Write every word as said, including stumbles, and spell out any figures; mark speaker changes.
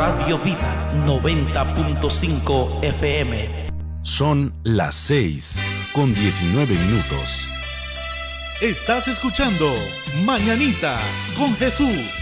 Speaker 1: Radio Vida noventa punto cinco F M.
Speaker 2: Son las seis con diecinueve minutos.
Speaker 3: Estás escuchando Mañanitas con Jesús.